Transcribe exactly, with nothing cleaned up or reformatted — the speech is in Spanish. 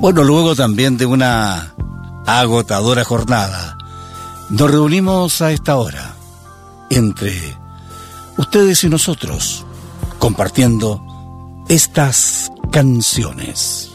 Bueno, luego también de una agotadora jornada, nos reunimos a esta hora, entre ustedes y nosotros, compartiendo estas canciones.